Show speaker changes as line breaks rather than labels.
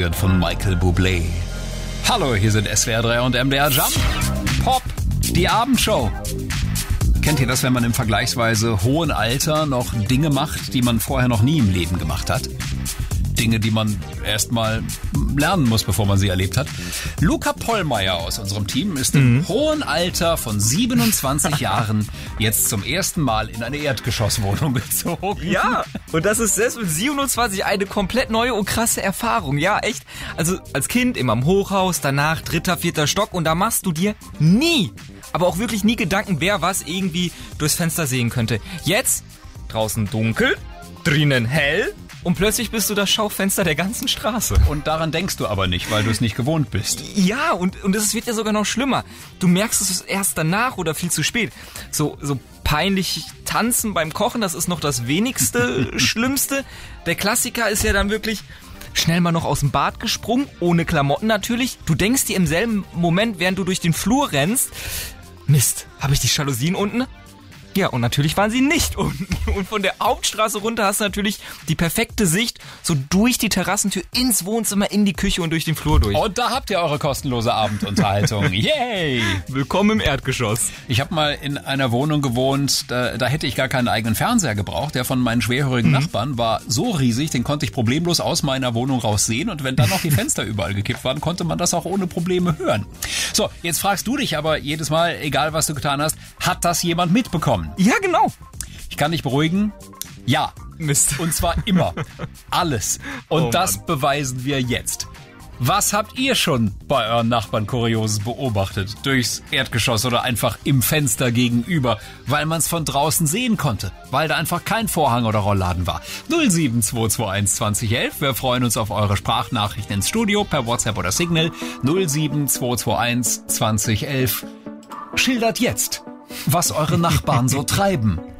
Cardigan von Michael Bublé. Hallo, hier sind SWR 3 und MDR Jump. Pop, die Abendshow. Kennt ihr das, wenn man im vergleichsweise hohen Alter noch Dinge macht, die man vorher noch nie im Leben gemacht hat? Dinge, die man erstmal lernen muss, bevor man sie erlebt hat. Luca Pollmeier aus unserem Team ist im hohen Alter von 27 Jahren jetzt zum ersten Mal in eine Erdgeschosswohnung gezogen.
Ja, und das ist selbst mit 27 eine komplett neue und krasse Erfahrung. Ja, echt. Also als Kind immer im Hochhaus, danach 3., 4. Stock und da machst du dir nie, aber auch wirklich nie Gedanken, wer was irgendwie durchs Fenster sehen könnte. Jetzt draußen dunkel, drinnen hell. Und plötzlich bist du das Schaufenster der ganzen Straße.
Und daran denkst du aber nicht, weil du es nicht gewohnt bist.
Ja, und es wird ja sogar noch schlimmer. Du merkst es erst danach oder viel zu spät. So peinlich tanzen beim Kochen, das ist noch das wenigste Schlimmste. Der Klassiker ist ja dann wirklich schnell mal noch aus dem Bad gesprungen, ohne Klamotten natürlich. Du denkst dir im selben Moment, während du durch den Flur rennst, Mist, habe ich die Jalousien unten? Ja, und natürlich waren sie nicht unten. Und von der Hauptstraße runter hast du natürlich die perfekte Sicht so durch die Terrassentür ins Wohnzimmer, in die Küche und durch den Flur durch.
Und da habt ihr eure kostenlose Abendunterhaltung. Yay!
Willkommen im Erdgeschoss.
Ich habe mal in einer Wohnung gewohnt, da hätte ich gar keinen eigenen Fernseher gebraucht. Der von meinen schwerhörigen Nachbarn war so riesig, den konnte ich problemlos aus meiner Wohnung raus sehen. Und wenn dann noch die Fenster überall gekippt waren, konnte man das auch ohne Probleme hören. So, jetzt fragst du dich aber jedes Mal, egal was du getan hast, hat das jemand mitbekommen?
Ja, genau.
Ich kann dich beruhigen. Ja.
Mist.
Und zwar immer. Alles. Und
Oh
das beweisen wir jetzt. Was habt ihr schon bei euren Nachbarn Kurioses beobachtet? Durchs Erdgeschoss oder einfach im Fenster gegenüber, weil man es von draußen sehen konnte, weil da einfach kein Vorhang oder Rollladen war. 07221 2011. Wir freuen uns auf eure Sprachnachrichten ins Studio per WhatsApp oder Signal. 07221 2011. Schildert jetzt, was eure Nachbarn so treiben.